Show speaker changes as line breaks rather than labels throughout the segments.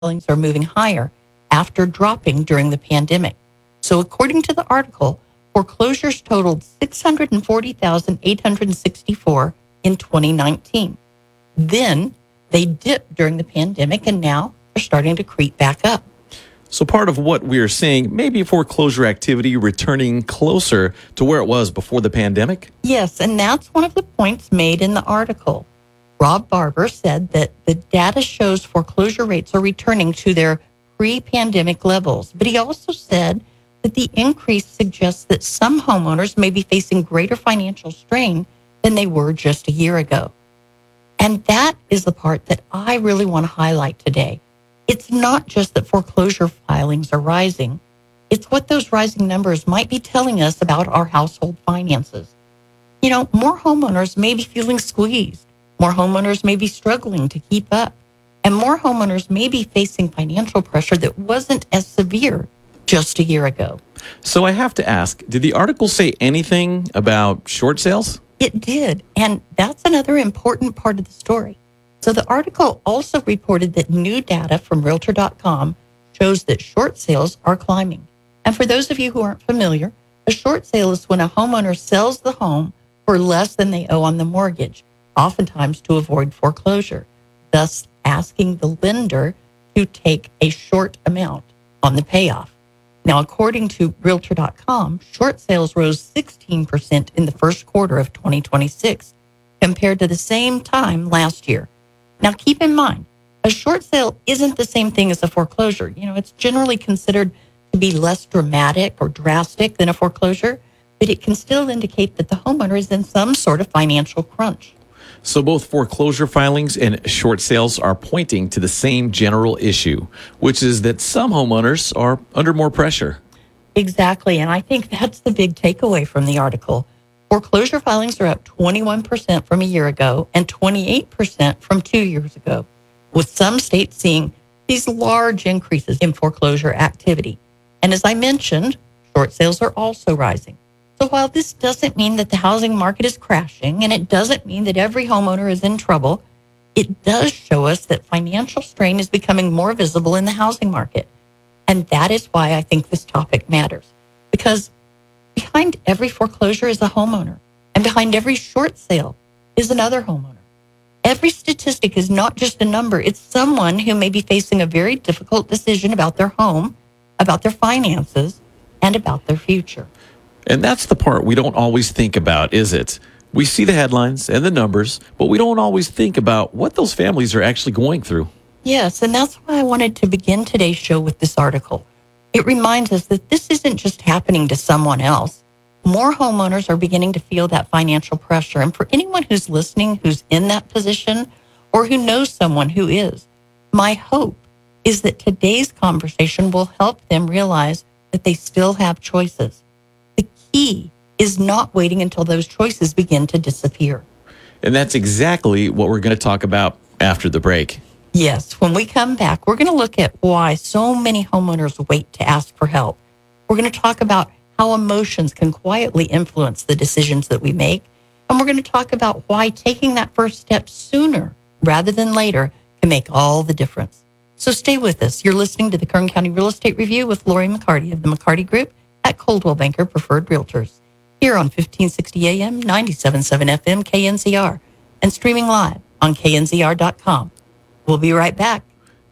filings are moving higher after dropping during the pandemic. So according to the article, foreclosures totaled 640,864 in 2019. Then they dipped during the pandemic, and now they're starting to creep back up.
So part of what we're seeing, maybe foreclosure activity returning closer to where it was before the pandemic?
Yes, and that's one of the points made in the article. Rob Barber said that the data shows foreclosure rates are returning to their pre-pandemic levels. But he also said that the increase suggests that some homeowners may be facing greater financial strain than they were just a year ago. And that is the part that I really want to highlight today. It's not just that foreclosure filings are rising. It's what those rising numbers might be telling us about our household finances. You know, more homeowners may be feeling squeezed. More homeowners may be struggling to keep up. And more homeowners may be facing financial pressure that wasn't as severe just a year ago.
So I have to ask, did the article say anything about short sales?
It did, and that's another important part of the story. So the article also reported that new data from Realtor.com shows that short sales are climbing. And for those of you who aren't familiar, a short sale is when a homeowner sells the home for less than they owe on the mortgage, oftentimes to avoid foreclosure, thus asking the lender to take a short amount on the payoff. Now, according to Realtor.com, short sales rose 16% in the first quarter of 2026 compared to the same time last year. Now, keep in mind, a short sale isn't the same thing as a foreclosure. You know, it's generally considered to be less dramatic or drastic than a foreclosure, but it can still indicate that the homeowner is in some sort of financial crunch.
So both foreclosure filings and short sales are pointing to the same general issue, which is that some homeowners are under more pressure.
Exactly, and I think that's the big takeaway from the article. Foreclosure filings are up 21% from a year ago and 28% from 2 years ago, with some states seeing these large increases in foreclosure activity. And as I mentioned, short sales are also rising. So while this doesn't mean that the housing market is crashing, and it doesn't mean that every homeowner is in trouble, it does show us that financial strain is becoming more visible in the housing market. And that is why I think this topic matters. Because behind every foreclosure is a homeowner, and behind every short sale is another homeowner. Every statistic is not just a number. It's someone who may be facing a very difficult decision about their home, about their finances, and about their future.
And that's the part we don't always think about, is it? We see the headlines and the numbers, but we don't always think about what those families are actually going through.
Yes, and that's why I wanted to begin today's show with this article. It reminds us that this isn't just happening to someone else. More homeowners are beginning to feel that financial pressure. And for anyone who's listening, who's in that position, or who knows someone who is, my hope is that today's conversation will help them realize that they still have choices. The key is not waiting until those choices begin to disappear.
And that's exactly what we're going to talk about after the break.
Yes, when we come back, we're going to look at why so many homeowners wait to ask for help. We're going to talk about how emotions can quietly influence the decisions that we make. And we're going to talk about why taking that first step sooner rather than later can make all the difference. So stay with us. You're listening to the Kern County Real Estate Review with Lori McCarty of the McCarty Group at Coldwell Banker Preferred Realtors, here on 1560 AM, 97.7 FM, KNZR, and streaming live on knzr.com. We'll be right back.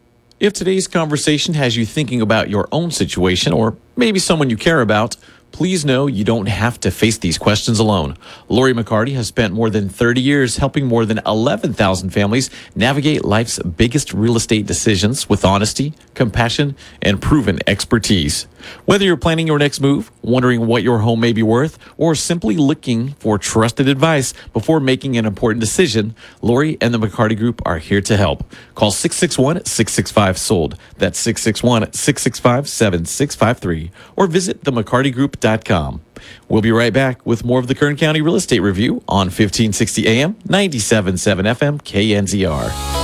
If today's conversation has you thinking about your own situation or maybe someone you care about, please know you don't have to face these questions alone. Lori McCarty has spent more than 30 years helping more than 11,000 families navigate life's biggest real estate decisions with honesty, compassion, and proven expertise. Whether you're planning your next move, wondering what your home may be worth, or simply looking for trusted advice before making an important decision, Lori and the McCarty Group are here to help. Call 661-665-SOLD. That's 661-665-7653. Or visit themccartygroup.com. We'll be right back with more of the Kern County Real Estate Review on 1560 AM, 97.7 FM, KNZR.